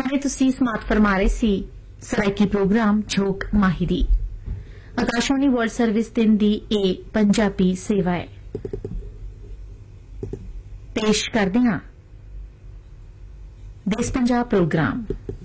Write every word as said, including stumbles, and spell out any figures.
ਹੁਣੇ ਤੁਸੀਂ ਸਮਾਪਤ ਫਰਮਾ ਰਹੇ ਸੀ Saraiki programme ਝੋਕ ਮਾਹਿਰੀ। Akashvani world service ਤਿੰਨ ਦੀ ਇਹ ਪੰਜਾਬੀ ਸੇਵਾ ਹੈ। ਪੇਸ਼ ਕਰਦੇ ਹਾਂ ਦੇਸ਼ ਪੰਜਾਬ ਪ੍ਰੋਗਰਾਮ।